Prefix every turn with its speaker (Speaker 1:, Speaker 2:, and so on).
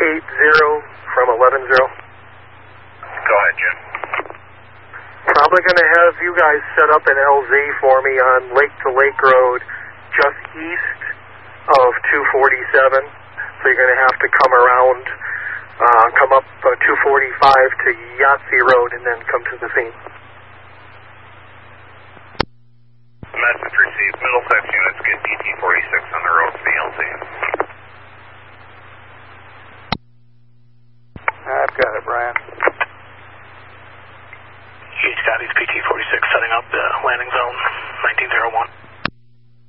Speaker 1: from 11-0.
Speaker 2: Go ahead, Jim.
Speaker 1: Probably going to have you guys set up an LZ for me on Lake to Lake Road, just east of 247. So you're going to have to come around, come up 245 to Yahtzee Road and then come to the scene.
Speaker 2: Message received. Middlesex units get DT-46 on the road to the LZ.
Speaker 3: I've got it, Brian.
Speaker 4: East Scotty's PT-46 setting up the landing zone, 1901.